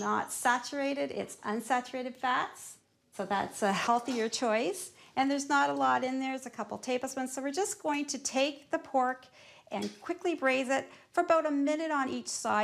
not saturated, it's unsaturated fats. So that's a healthier choice. And there's not a lot in there, it's a couple tablespoons. So we're just going to take the pork and quickly braise it for about a minute on each side.